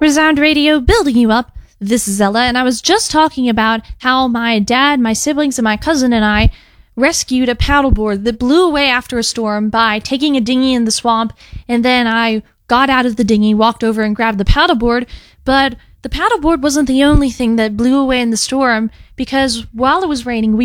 Resound Radio, building you up. This is Ella, and I was just talking about how my dad, my siblings, and my cousin and I rescued a paddleboard that blew away after a storm by taking a dinghy in the swamp, and then I got out of the dinghy, walked over and grabbed the paddleboard, but the paddleboard wasn't the only thing that blew away in the storm, because while it was raining, we